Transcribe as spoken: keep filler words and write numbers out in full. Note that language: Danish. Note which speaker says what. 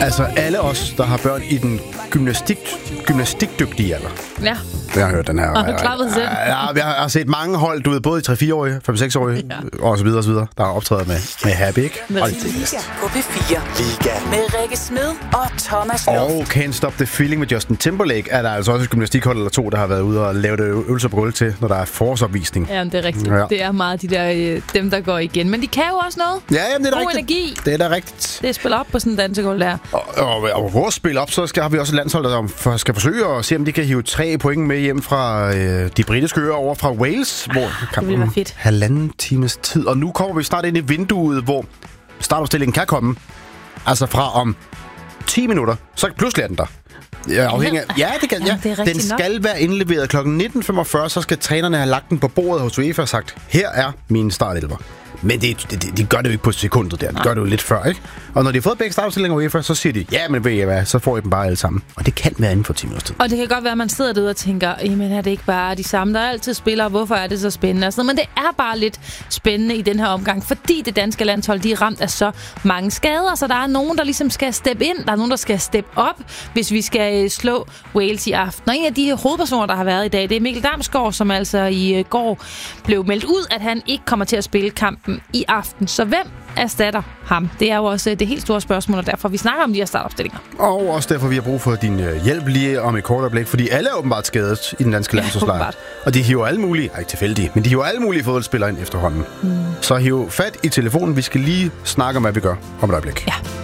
Speaker 1: Altså alle os, der har børn i den gymnastik, gymnastikdygtige alder.
Speaker 2: Ja.
Speaker 1: Jeg har hørt den her.
Speaker 2: Og har klappet selv.
Speaker 1: Ja, jeg har set mange hold, du ved, både i tre-fire-årige, fem-seks-årige, ja. og så videre og så videre, der har optrædet med, med Happy, ikke?
Speaker 2: Med
Speaker 3: Liga på P fire. Liga med Rikke Smed og Thomas Loft.
Speaker 1: Og Can't Stop the Feeling med Justin Timberlake er der altså også et gymnastikhold eller to, der har været ude og lavet øvelser på gulv til, når der er forårsopvisning.
Speaker 2: Ja, det er rigtigt. Ja. Det er meget de der, dem, der går igen. Men de kan jo også noget.
Speaker 1: Ja, jamen, det er
Speaker 2: God
Speaker 1: rigtigt.
Speaker 2: energi.
Speaker 1: Det er da rigtigt.
Speaker 2: Det er spillet op på sådan en dansegulv der.
Speaker 1: Og, og, og vores spil op, så skal, har vi også et landshold, der skal forsøge at se, om de kan hive tre point med hjem fra øh, de britiske øer over fra Wales, hvor
Speaker 2: det vil være fedt.
Speaker 1: Halvanden times tid. Og nu kommer vi snart ind i vinduet, hvor startopstillingen kan komme. Altså fra om ti minutter, så pludselig er den der. Ja, afhængig af, ja, det kan, ja.
Speaker 2: Ja, det er
Speaker 1: den skal nok. være indleveret klokken nitten femogfyrre, så skal trænerne have lagt den på bordet hos UEFA og sagt, her er min startelver. Men det, det, det, de gør det jo ikke på sekundet der. De gør det jo lidt før, ikke? Og når de har fået begge startstillinger UEFA, så siger de, ja, men ved I hvad, så får I dem bare alle sammen. Og det kan være inden for ti minutters tid.
Speaker 2: Og det kan godt være, at man sidder derude og tænker, jamen er det ikke bare de samme, der altid spiller, hvorfor er det så spændende? Altså, men det er bare lidt spændende i den her omgang, fordi det danske landshold, de er ramt af så mange skader, så der er nogen, der ligesom skal steppe ind, der er nogen, der skal steppe op, hvis vi skal slå Wales i aften. Og en af de hovedpersoner, der har været i dag, det er Mikkel Damsgaard, som altså i går blev meldt ud, at han ikke kommer til at spille kampen i aften. Så hvem erstatter ham? Det er jo også det helt store spørgsmål, og derfor vi snakker om de her startopstillinger.
Speaker 1: Og også derfor vi har brug for din hjælp lige om et kort øjeblik, fordi alle er åbenbart skadet i den danske landsholdslejr. Ja, og de hiver alle mulige, ej tilfældige, men de hiver alle mulige fodboldspillere ind efterhånden. Mm. Så hiv fat i telefonen, vi skal lige snakke om, hvad vi gør om et øjeblik.
Speaker 2: Ja.